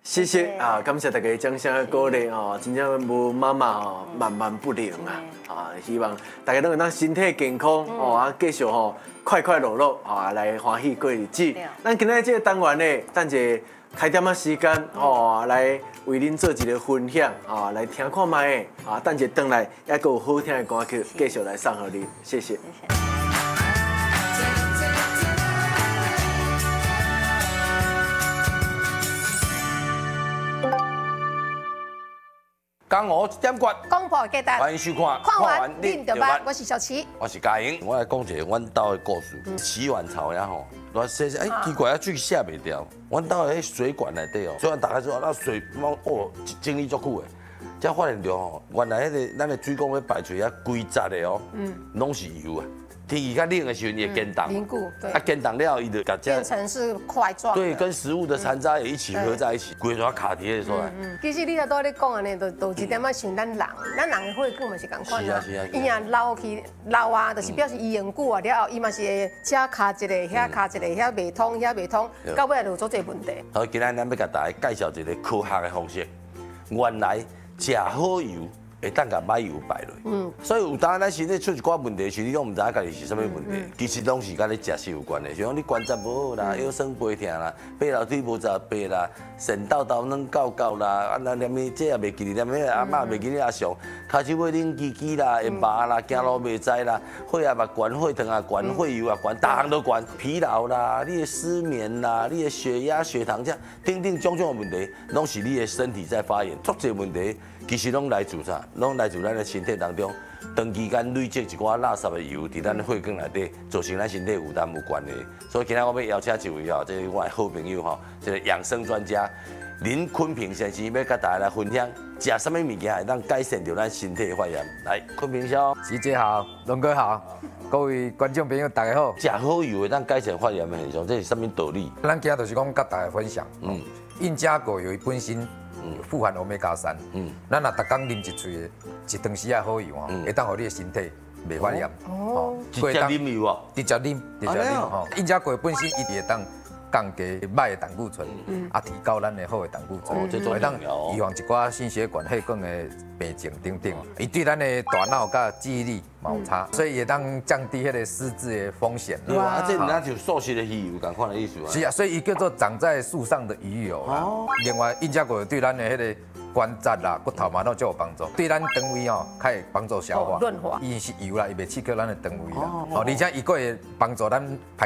谢谢啊，感谢大家掌声的鼓励哦，真正无妈妈哦，万万不能啊！希望大家都能身体健康哦，啊，继续吼快快乐乐啊，来欢喜过日子。咱今仔这个单元呢，等者开点仔时间哦，来为恁做一个分享啊，来听看卖啊，等者转来还有好听的歌曲，继续来送给你，谢谢。 江湖点决， 公婆给答， 欢迎收看。 看完恁就捌。我是小琪， 我是嘉莹。我来讲一个阮兜的故事。洗碗槽呀吼，我说奇怪啊，水下袂掉。阮兜的水管内底哦，水管打开之后，那水哦整理足久的，才发现到吼，原来咱的水管要排出遐规则的哦，拢是油啊。天气较冷的时候，也见冻， 凝固，对， 啊见冻了，伊就甲变成是块状， 对，跟食物的残渣也一起合在一起，规条卡贴出来。 其实你在倒咧讲安尼，都一点仔像咱人的血管嘛是共款啊。 是啊。 伊若老啊，就是表示伊用久啊了后，伊嘛是会遮卡一个，遐卡一个，遐袂通，遐袂通，到尾就做这问题。 好，今仔咱要甲大家介绍一个科学的方式，原来食好油。会当甲歹油排落，所以有当咱身体出一寡问题时，你拢唔知影家己是啥物问题，其实拢是甲你食食有关的，像讲你关节无好啦，腰酸背痛啦，爬楼梯无十爬啦，肾豆豆软搞搞啦，啊那连咪这也袂记哩，连咪阿嬷袂记哩阿上，骹手尾冷叽叽啦，会麻啦，行路袂知啦，血压嘛悬，血糖啊悬，血油啊悬，大项都悬，疲劳啦，你的失眠啦，你的血压、血糖这等等种种的问题，拢是你的身体在发炎，足侪问题。其实拢来自啥？拢来自咱的身体当中，长期间累积一寡垃圾的油，伫咱的血管内底，造成咱身体负担有关的。所以今日我要邀请一位哦，这是我的好朋友吼，这个养生专家林坤平先生，要甲大家来分享，食什么物件会当改善到咱身体的发炎。来，坤平兄， 琪姐好，龙哥好，各位观众朋友大家好。 食好油会当改善发炎的现象，这是什么道理？ 咱今日就是讲甲大家分享，印加果有本身。富含欧米伽3，咱若逐工啉一喙的一汤匙啊好油哦，会当互你的身体袂发炎。哦， 直接啉油哦， 直接啉吼。印加果本身伊会当降低歹的胆固醇，啊提高咱的好的胆固醇，会当预防一寡心血管、血管的病症等等。伊对咱的大脑甲记忆力嘛有差，所以也当降低迄个失智的风险。 哇，这那就素食的鱼油，共款的意思啊。 是啊，所以伊叫做长在树上的鱼油啦。另外，印加果对咱的迄个关节啦、骨头嘛都有帮助，对咱肠胃哦，较会帮助消化、 润滑。 伊是油啦，伊袂刺激咱的肠胃啦。哦，而且伊个会帮助咱排